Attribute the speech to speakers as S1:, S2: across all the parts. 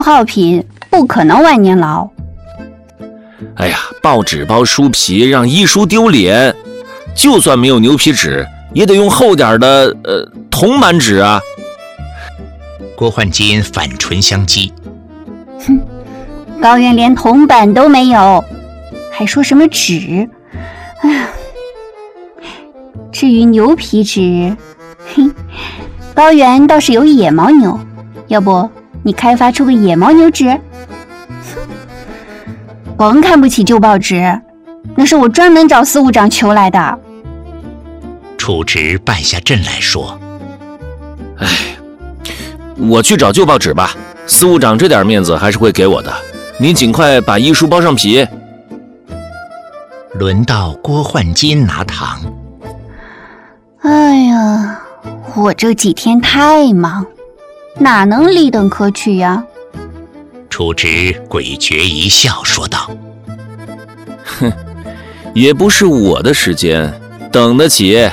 S1: 耗品不可能万年牢。
S2: 哎呀，报纸包书皮让医书丢脸，就算没有牛皮纸，也得用厚点的铜板纸啊。
S3: 郭焕金反唇相讥：
S1: 哼，高原连铜板都没有，还说什么纸？哎呀，至于牛皮纸，嘿，高原倒是有野牦牛，要不你开发出个野牦牛纸？甭看不起旧报纸，那是我专门找司务长求来的。
S3: 楚直败下阵来说：
S2: 哎，我去找旧报纸吧，司务长这点面子还是会给我的，你尽快把医书包上皮。
S3: 轮到郭焕金拿糖。
S1: 哎呀，我这几天太忙，哪能立等可取呀？
S3: 楚直诡谲一笑说道：
S2: 哼，也不是我的时间，等得起。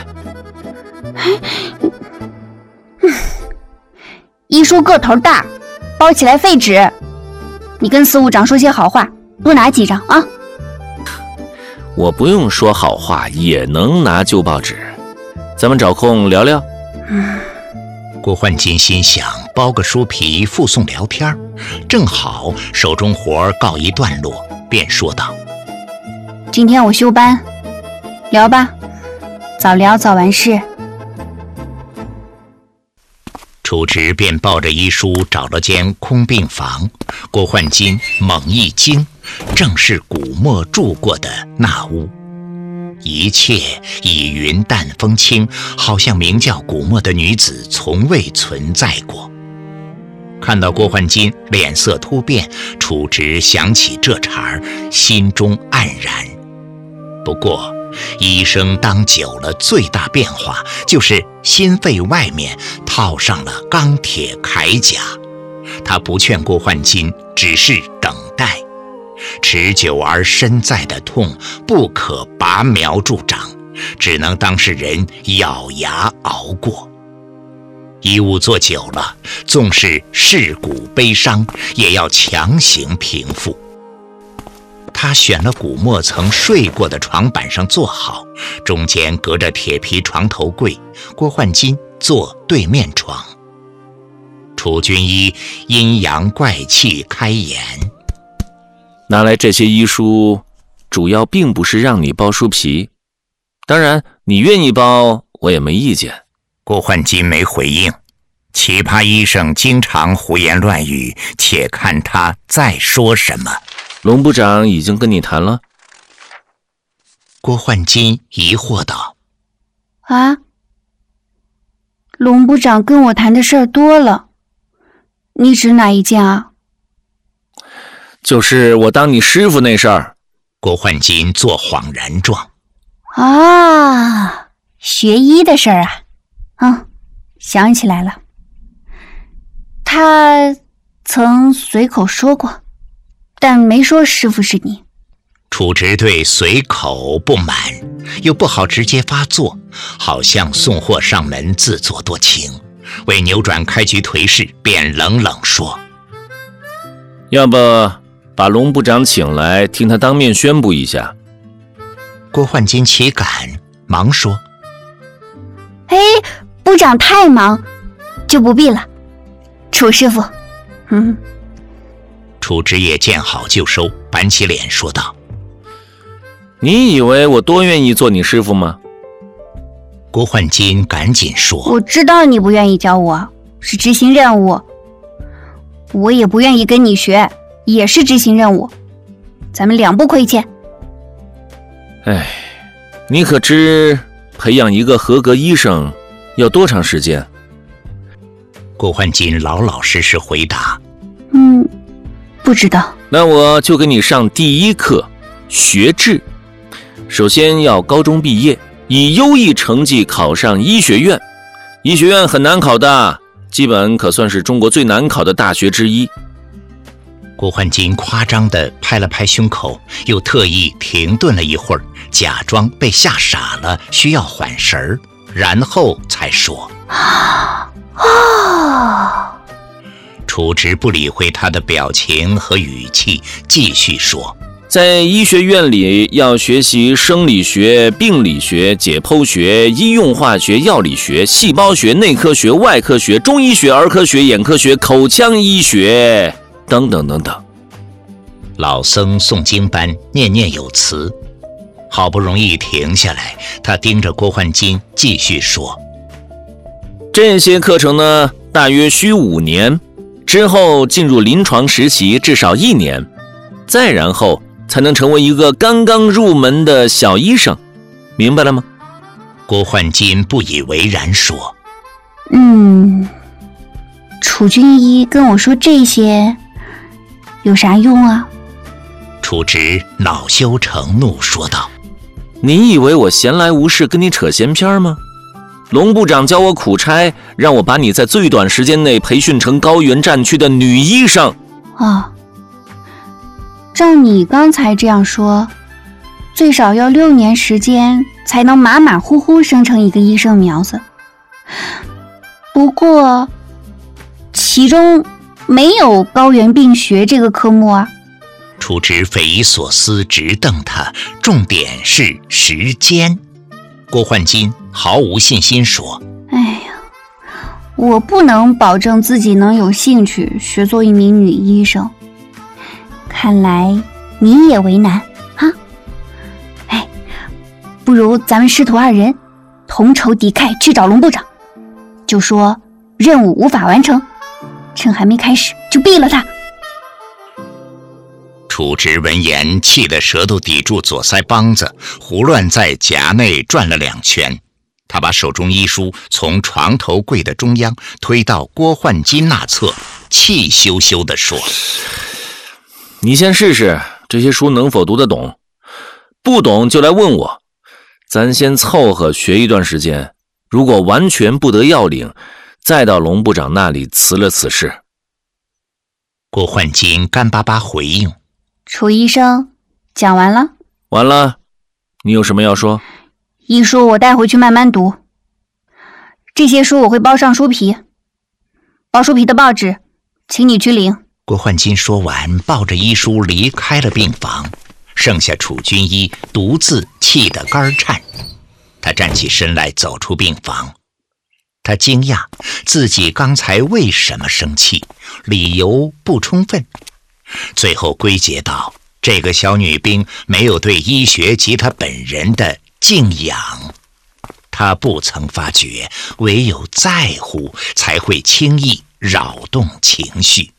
S1: 医书个头大，包起来费纸，你跟司务长说些好话，多拿几张啊。
S2: 我不用说好话也能拿旧报纸，咱们找空聊聊。
S3: 郭焕金心想，包个书皮附送聊天，正好手中活告一段落，便说道：
S1: 今天我休班，聊吧，早聊早完事。
S3: 楚直便抱着医书找了间空病房，郭焕金猛一惊，正是古墨住过的那屋。一切已云淡风轻，好像名叫古墨的女子从未存在过。看到郭焕金脸色突变，楚直想起这茬，心中黯然。不过医生当久了，最大变化就是心肺外面套上了钢铁铠甲。他不劝郭焕金，只是等待。持久而深在的痛不可拔苗助长，只能当事人咬牙熬过。医务做久了，纵是蚀骨悲伤，也要强行平复。他选了古墨曾睡过的床板上坐好，中间隔着铁皮床头柜，郭焕金坐对面床。楚军医阴阳怪气开言：
S2: 拿来这些医书，主要并不是让你包书皮，当然你愿意包，我也没意见。
S3: 郭焕金没回应。奇葩医生经常胡言乱语，且看他再说什么。
S2: 龙部长已经跟你谈了？
S3: 郭焕金疑惑道：
S1: 啊，龙部长跟我谈的事儿多了，你指哪一件啊？
S2: 就是我当你师傅那事儿。
S3: 郭焕金做恍然状。
S1: 啊，学医的事儿啊，想起来了，他曾随口说过，但没说师傅是你。
S3: 楚直对随口不满，又不好直接发作，好像送货上门自作多情，为扭转开局颓势，便冷冷说：
S2: 要不把龙部长请来，听他当面宣布一下。
S3: 郭焕金岂敢，忙说：
S1: 部长太忙，就不必了。楚师傅，
S3: 楚直也见好就收，板起脸说道：
S2: 你以为我多愿意做你师傅吗？
S3: 郭焕金赶紧说：
S1: 我知道你不愿意教我，是执行任务，我也不愿意跟你学，也是执行任务，咱们两不亏欠。
S2: 哎，你可知培养一个合格医生要多长时间？
S3: 郭焕金老老实实回答：
S1: 不知道。
S2: 那我就给你上第一课，学制。首先要高中毕业，以优异成绩考上医学院。医学院很难考的，基本可算是中国最难考的大学之一。
S3: 郭焕金夸张地拍了拍胸口，又特意停顿了一会儿，假装被吓傻了，需要缓神儿，然后才说： 楚直不理会他的表情和语气，继续说：
S2: 在医学院里要学习生理学、病理学、解剖学、医用化学、药理学、细胞学、内科学、外科学、中医学、儿科学、眼科学、口腔医学等等等等。
S3: 老僧诵经般念念有词，好不容易停下来，他盯着郭焕金继续说：
S2: 这些课程呢，大约需5年，之后进入临床实习至少1年，再然后才能成为一个刚刚入门的小医生，明白了吗？
S3: 郭焕金不以为然说：
S1: 楚军医跟我说这些有啥用啊？
S3: 楚直恼羞成怒说道：
S2: 你以为我闲来无事跟你扯闲篇吗？龙部长教我苦差，让我把你在最短时间内培训成高原战区的女医生。
S1: 照你刚才这样说，最少要6年时间才能马马虎虎生成一个医生苗子。不过其中没有高原病学这个科目啊。
S3: 楚直匪夷所思直瞪他，重点是时间。郭焕金毫无信心说：
S1: 我不能保证自己能有兴趣学做一名女医生，看来你也为难啊。不如咱们师徒2人同仇敌忾去找龙部长，就说任务无法完成，趁还没开始就毙了他。
S3: 楚直闻言气得舌头抵住左腮帮子，胡乱在夹内转了2圈。他把手中医书从床头柜的中央推到郭焕金那侧，气羞羞地说：
S2: 你先试试这些书能否读得懂，不懂就来问我，咱先凑合学一段时间，如果完全不得要领，再到龙部长那里辞了此事。
S3: 郭焕金干巴巴回应：
S1: 楚医生，讲完了？
S2: 完了，你有什么要说？
S1: 医书我带回去慢慢读，这些书我会包上书皮，包书皮的报纸请你去领。
S3: 郭焕金说完，抱着医书离开了病房，剩下楚军医独自气得肝颤。他站起身来走出病房，他惊讶自己刚才为什么生气，理由不充分，最后归结到这个小女兵没有对医学及她本人的敬仰。他不曾发觉，唯有在乎才会轻易扰动情绪。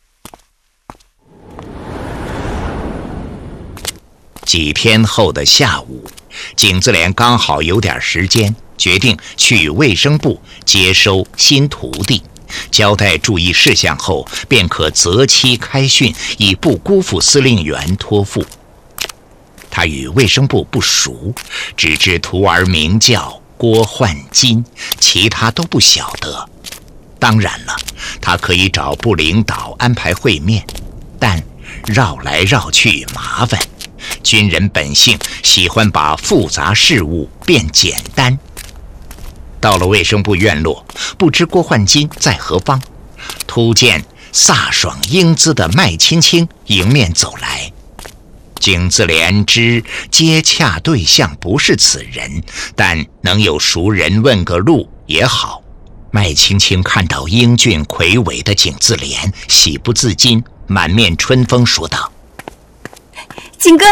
S3: 几天后的下午，景自怜刚好有点时间，决定去卫生部接收新徒弟，交代注意事项后，便可择期开训，以不辜负司令员托付。他与卫生部不熟，只知徒儿名叫郭焕金，其他都不晓得。当然了，他可以找部领导安排会面，但绕来绕去麻烦。军人本性喜欢把复杂事物变简单。到了卫生部院落，不知郭焕金在何方，突见飒爽英姿的麦青青迎面走来。景自怜知接洽对象不是此人，但能有熟人问个路也好。麦青青看到英俊魁伟的景自怜，喜不自禁，满面春风说道：
S4: 景哥，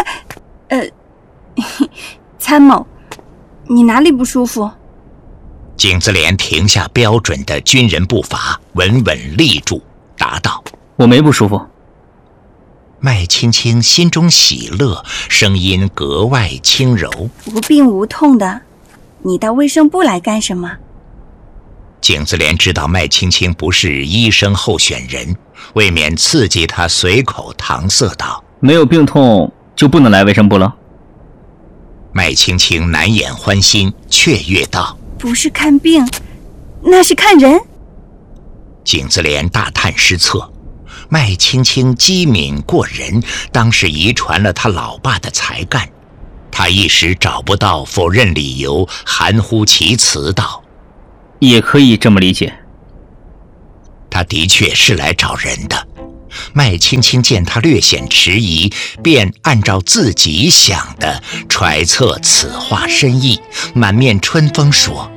S4: 参谋，你哪里不舒服？
S3: 景自怜停下标准的军人步伐，稳稳立住，答道：
S5: 我没不舒服。
S3: 麦青青心中喜乐，声音格外轻柔：
S4: 无病无痛的，你到卫生部来干什么？
S3: 景自怜知道麦青青不是医生候选人，未免刺激他，随口搪塞道：
S5: 没有病痛就不能来卫生部了？
S3: 麦青青难掩欢心，雀跃道：
S4: 不是看病，那是看人。
S3: 景自怜大叹失策，麦青青机敏过人，当是遗传了他老爸的才干。他一时找不到否认理由，含糊其辞道：
S5: 也可以这么理解。
S3: 他的确是来找人的。麦青青见他略显迟疑，便按照自己想的揣测此话深意，满面春风说：